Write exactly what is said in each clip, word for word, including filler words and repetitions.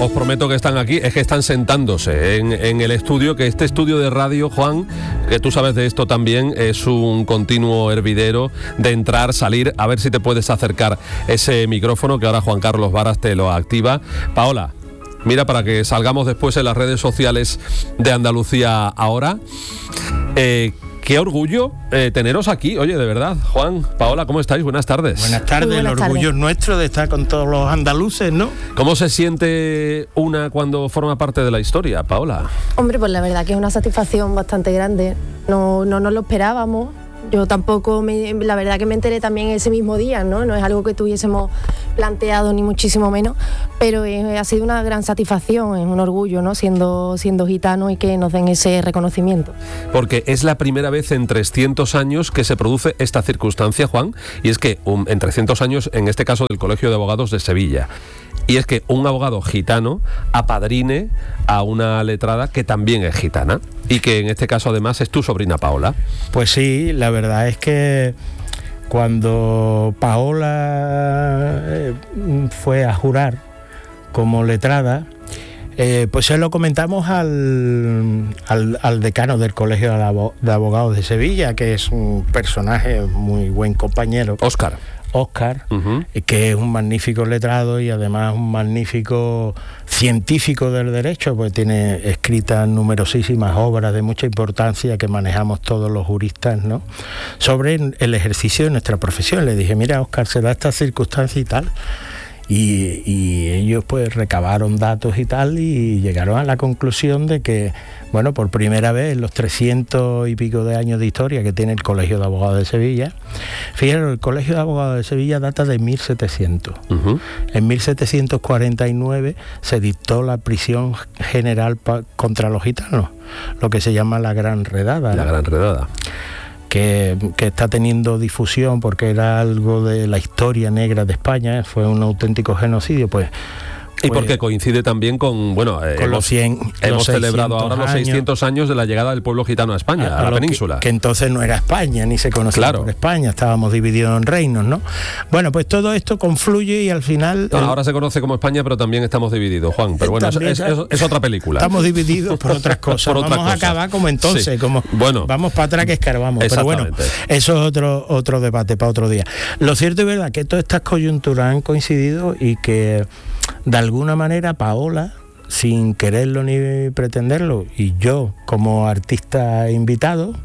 os prometo que están aquí, es que están sentándose en, en el estudio, que este estudio de radio, Juan, que tú sabes de esto también, es un continuo hervidero de entrar, salir, a ver si te puedes acercar ese micrófono, que ahora Juan Carlos Varas te lo activa. Paola, mira, para que salgamos después en las redes sociales de Andalucía Ahora. Eh, Qué orgullo eh, teneros aquí, oye, de verdad. Juan, Paola, ¿cómo estáis? Buenas tardes. Buenas tardes, buenas el orgullo tardes. es nuestro de estar con todos los andaluces, ¿no? ¿Cómo se siente una cuando forma parte de la historia, Paola? Hombre, pues la verdad que es una satisfacción bastante grande. No, no nos lo esperábamos. Yo tampoco, me, la verdad que me enteré también ese mismo día, ¿no? No es algo que tuviésemos planteado ni muchísimo menos, pero eh, ha sido una gran satisfacción, es un orgullo, ¿no? Siendo, siendo gitano y que nos den ese reconocimiento. Porque es la primera vez en trescientos años que se produce esta circunstancia, Juan, y es que um, en trescientos años, en este caso del Colegio de Abogados de Sevilla, y es que un abogado gitano apadrine a una letrada que también es gitana y que en este caso además es tu sobrina Paola. Pues sí, la verdad es que cuando Paola eh, fue a jurar como letrada, eh, pues se lo comentamos al, al, al decano del Colegio de Abogados de Sevilla, que es un personaje muy buen compañero. Óscar. Óscar, uh-huh. que es un magnífico letrado y además un magnífico científico del derecho, pues tiene escritas numerosísimas obras de mucha importancia que manejamos todos los juristas, ¿no? Sobre el ejercicio de nuestra profesión. Le dije, mira, Óscar, se da esta circunstancia y tal. Y, y ellos pues recabaron datos y tal y llegaron a la conclusión de que, bueno, por primera vez en los trescientos y pico de años de historia que tiene el Colegio de Abogados de Sevilla, fíjate, el Colegio de Abogados de Sevilla data de mil setecientos. Uh-huh. En mil setecientos cuarenta y nueve se dictó la prisión general pa- contra los gitanos, lo que se llama la Gran Redada. La Gran Redada. Que, que está teniendo difusión porque era algo de la historia negra de España, fue un auténtico genocidio, pues... Y pues, porque coincide también con, bueno, eh, con hemos, los cien, hemos los celebrado ahora los años, seiscientos años de la llegada del pueblo gitano a España, a, a, a la península. Que, que entonces no era España, ni se conocía claro. por España, estábamos divididos en reinos, ¿no? Bueno, pues todo esto confluye y al final... No, el... Ahora se conoce como España, pero también estamos divididos, Juan. Pero bueno, es, es, es, es otra película. Estamos divididos por otras cosas. por vamos otra a cosa. acabar como entonces, sí. como bueno, vamos para atrás que escarbamos. Pero bueno, eso es otro, otro debate para otro día. Lo cierto es verdad que todas estas coyunturas han coincidido y que de alguna manera Paola, sin quererlo ni pretenderlo, y yo como artista invitado,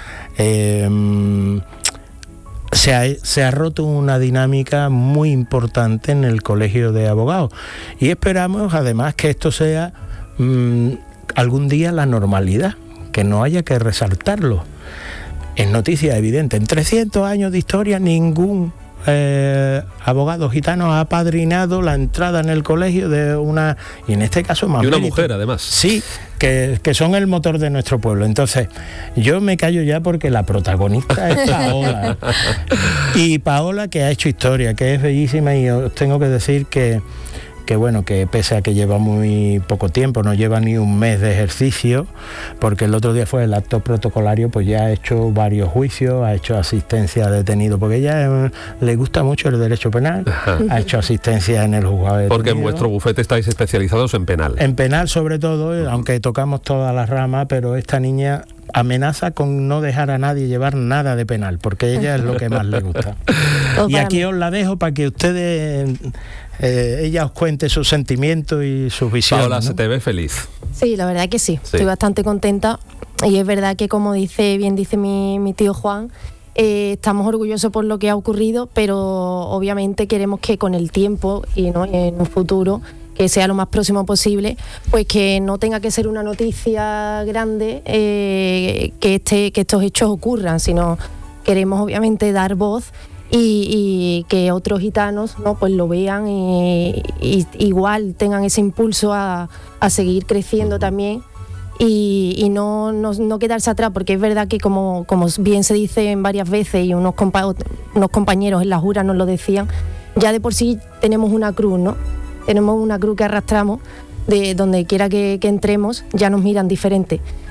eh, se, ha, se ha roto una dinámica muy importante en el Colegio de Abogados y esperamos además que esto sea mmm, algún día la normalidad, que no haya que resaltarlo. Es noticia evidente, en trescientos años de historia ningún Eh, abogado gitano ha apadrinado la entrada en el colegio de una, y en este caso más y una mérito, mujer además sí, que, que son el motor de nuestro pueblo. Entonces yo me callo ya porque la protagonista es Paola y Paola, que ha hecho historia, que es bellísima, y os tengo que decir que que bueno, que pese a que lleva muy poco tiempo, no lleva ni un mes de ejercicio, porque el otro día fue el acto protocolario, pues ya ha hecho varios juicios, ha hecho asistencia a detenidos, porque ella eh, le gusta mucho el derecho penal, ajá, ha hecho asistencia en el juzgado de porque detenidos. En vuestro bufete estáis especializados en penal. En penal sobre todo, uh-huh, aunque tocamos todas las ramas, pero esta niña amenaza con no dejar a nadie llevar nada de penal, porque ella es lo que más le gusta. Y aquí os la dejo para que ustedes... Eh, ella os cuente sus sentimientos y sus visiones. Paola, ¿no? Se te ve feliz. Sí, la verdad que sí, sí. Estoy bastante contenta y es verdad que, como dice bien dice mi, mi tío Juan, eh, estamos orgullosos por lo que ha ocurrido, pero obviamente queremos que con el tiempo y no en un futuro que sea lo más próximo posible, pues que no tenga que ser una noticia grande eh, que, este, que estos hechos ocurran, sino queremos obviamente dar voz Y, y que otros gitanos, ¿no?, pues lo vean y, y igual tengan ese impulso a, a seguir creciendo también y, y no, no, no quedarse atrás, porque es verdad que como, como bien se dice varias veces y unos, compa- unos compañeros en la jura nos lo decían, ya de por sí tenemos una cruz, ¿no? Tenemos una cruz que arrastramos, de donde quiera que, que entremos ya nos miran diferente.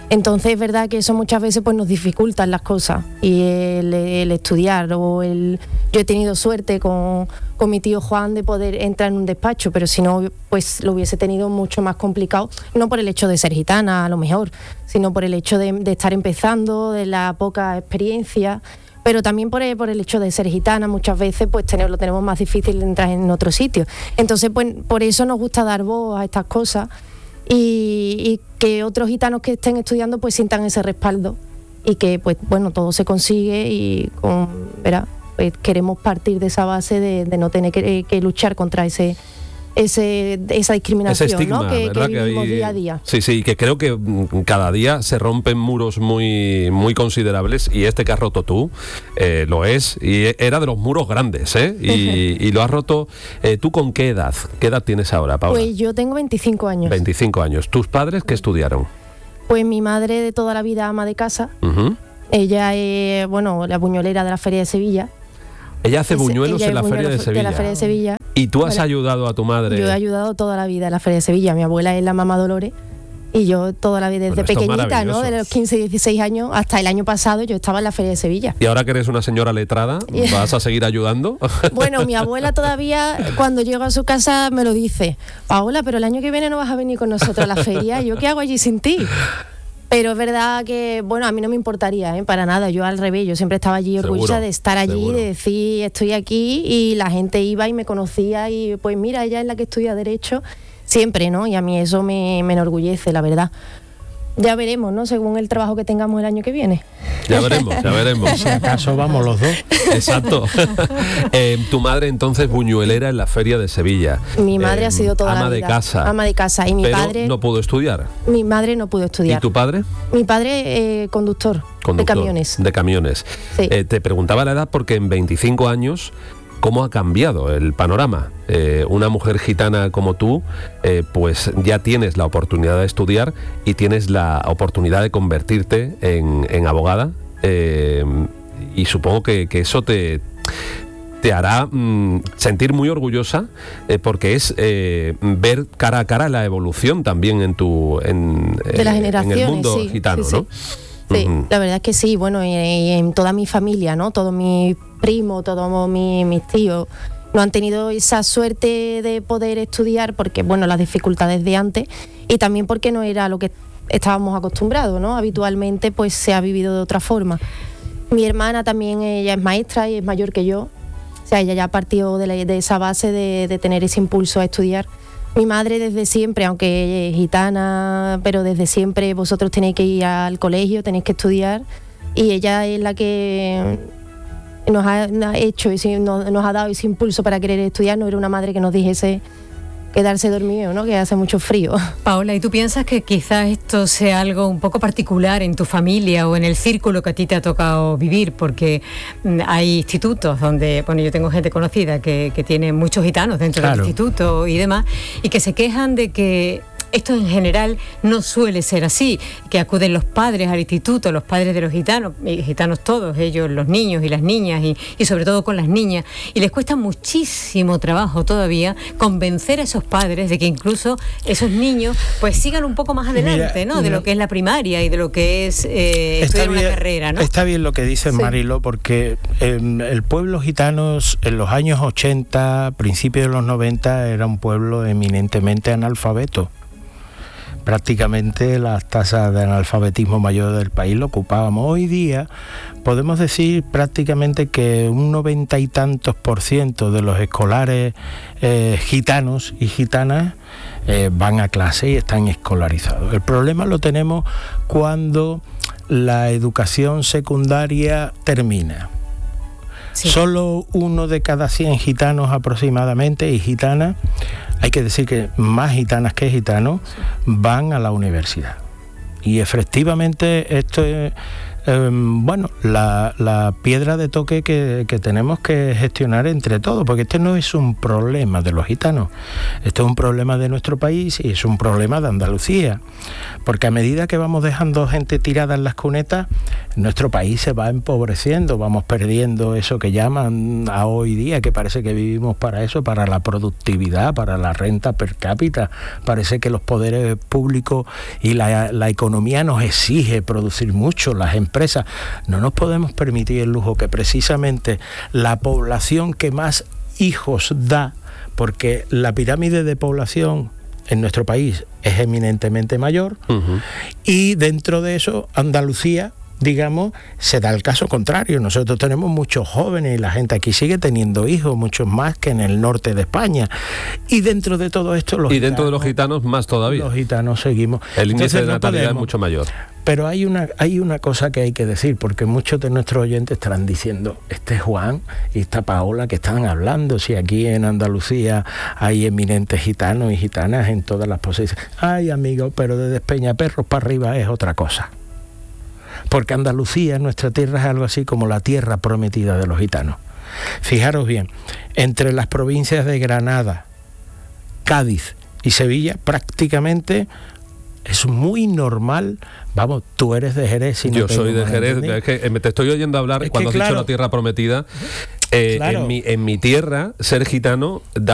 Entonces es verdad que eso muchas veces pues nos dificultan las cosas y el, el estudiar o el... Yo he tenido suerte con, con mi tío Juan de poder entrar en un despacho, pero si no, pues lo hubiese tenido mucho más complicado, no por el hecho de ser gitana a lo mejor, sino por el hecho de, de estar empezando, de la poca experiencia, pero también por el, por el hecho de ser gitana muchas veces pues tener, lo tenemos más difícil de entrar en otro sitio. Entonces pues por eso nos gusta dar voz a estas cosas. Y, y que otros gitanos que estén estudiando pues sientan ese respaldo y que pues bueno, todo se consigue y con, ¿verdad? Pues queremos partir de esa base de, de no tener que, que luchar contra ese ese esa discriminación, ese estigma, ¿no? que, que que vivimos hay, día a día. Sí, sí, que creo que cada día se rompen muros muy muy considerables y este que has roto tú eh, lo es y era de los muros grandes, ¿eh? Y, y lo has roto. Eh, ¿Tú con qué edad? ¿Qué edad tienes ahora, Paula? Pues yo tengo veinticinco años. veinticinco años. ¿Tus padres qué estudiaron? Pues mi madre de toda la vida ama de casa. Uh-huh. Ella es, bueno, la buñolera de la Feria de Sevilla. Ella hace buñuelos ella en la Feria de Sevilla. De la Feria de Sevilla. ¿Y tú has bueno, ayudado a tu madre? Yo he ayudado toda la vida en la Feria de Sevilla. Mi abuela es la mamá Dolores y yo toda la vida, desde bueno, pequeñita, ¿no? De los quince, dieciséis años hasta el año pasado yo estaba en la Feria de Sevilla. ¿Y ahora que eres una señora letrada, vas a seguir ayudando? Bueno, mi abuela todavía cuando llego a su casa me lo dice: Paola, pero el año que viene no vas a venir con nosotros a la feria. ¿Yo qué hago allí sin ti? Pero es verdad que, bueno, a mí no me importaría, ¿eh? Para nada, yo al revés, yo siempre estaba allí orgullosa seguro, de estar allí, seguro. De decir estoy aquí, y la gente iba y me conocía y pues mira, ella es la que estudia Derecho, siempre, ¿no? Y a mí eso me, me enorgullece, la verdad. Ya veremos, ¿no? Según el trabajo que tengamos el año que viene. Ya veremos, ya veremos. Si acaso vamos los dos. Exacto. eh, tu madre entonces buñuelera en la Feria de Sevilla. Mi madre eh, ha sido toda ama la vida. de casa. Ama de casa. Y mi pero padre no pudo estudiar. Mi madre no pudo estudiar. ¿Y tu padre? Mi padre eh, conductor, conductor de camiones. De camiones. Sí. Eh, te preguntaba la edad porque en veinticinco años... ¿Cómo ha cambiado el panorama? Eh, una mujer gitana como tú, eh, pues ya tienes la oportunidad de estudiar y tienes la oportunidad de convertirte en, en abogada, eh, y supongo que, que eso te, te hará mm, sentir muy orgullosa, eh, porque es eh, ver cara a cara la evolución también en tu en, de las generaciones, en el mundo sí, gitano, sí, sí. ¿no? Sí, uh-huh. La verdad es que sí, bueno, y, y en toda mi familia, ¿no? Todos mis primos, todos mis, mis tíos no han tenido esa suerte de poder estudiar porque, bueno, las dificultades de antes y también porque no era lo que estábamos acostumbrados, ¿no? Habitualmente pues se ha vivido de otra forma. Mi hermana también, ella es maestra y es mayor que yo, o sea, ella ya partió de, la, de esa base de, de tener ese impulso a estudiar. Mi madre desde siempre, aunque ella es gitana, pero desde siempre vosotros tenéis que ir al colegio, tenéis que estudiar, y ella es la que nos ha hecho, y nos, nos ha dado ese impulso para querer estudiar. No era una madre que nos dijese quedarse dormido, ¿no? Que hace mucho frío. Paola, ¿y tú piensas que quizás esto sea algo un poco particular en tu familia o en el círculo que a ti te ha tocado vivir? Porque hay institutos donde, bueno, yo tengo gente conocida que, que tiene muchos gitanos dentro claro. del instituto y demás, y que se quejan de que esto en general no suele ser así, que acuden los padres al instituto, los padres de los gitanos, y gitanos todos, ellos, los niños y las niñas, y, y sobre todo con las niñas, y les cuesta muchísimo trabajo todavía convencer a esos padres de que incluso esos niños pues sigan un poco más adelante, Mira, ¿no? De no, lo que es la primaria y de lo que es eh, estudiar bien, una carrera, ¿no? Está bien lo que dice sí. Marilo, porque eh, el pueblo gitano en los años ochenta, principios de los noventa, era un pueblo eminentemente analfabeto. Prácticamente las tasas de analfabetismo mayor del país lo ocupábamos. Hoy día podemos decir prácticamente que un noventa y tantos por ciento de los escolares eh, gitanos y gitanas eh, van a clase y están escolarizados. El problema lo tenemos cuando la educación secundaria termina. Sí. Solo uno de cada cien gitanos aproximadamente y gitanas, hay que decir que más gitanas que gitanos, van a la universidad. Y efectivamente esto es, eh, bueno, la, la piedra de toque que, que tenemos que gestionar entre todos, porque este no es un problema de los gitanos, esto es un problema de nuestro país y es un problema de Andalucía, porque a medida que vamos dejando gente tirada en las cunetas, nuestro país se va empobreciendo, vamos perdiendo eso que llaman a hoy día, que parece que vivimos para eso, para la productividad, para la renta per cápita. Parece que los poderes públicos y la, la economía nos exige producir mucho, las empresas. No nos podemos permitir el lujo que precisamente la población que más hijos da, porque la pirámide de población en nuestro país es eminentemente mayor, uh-huh. y dentro de eso Andalucía, digamos, se da el caso contrario. Nosotros tenemos muchos jóvenes y la gente aquí sigue teniendo hijos, muchos más que en el norte de España. Y dentro de todo esto... Los y dentro gitanos, de los gitanos más todavía. Los gitanos seguimos. El índice Entonces, de no natalidad podemos. es mucho mayor. Pero hay una, hay una cosa que hay que decir, porque muchos de nuestros oyentes estarán diciendo, este Juan y esta Paola que están hablando, si aquí en Andalucía hay eminentes gitanos y gitanas en todas las posiciones. Ay, amigo, pero de Despeñaperros para arriba es otra cosa. Porque Andalucía, nuestra tierra, es algo así como la tierra prometida de los gitanos. Fijaros bien, entre las provincias de Granada, Cádiz y Sevilla, prácticamente es muy normal. Vamos, tú eres de Jerez. Si no Yo soy de Jerez, es que te estoy oyendo hablar, es cuando has claro, dicho la tierra prometida. Eh, claro. en, mi, en mi tierra, ser gitano da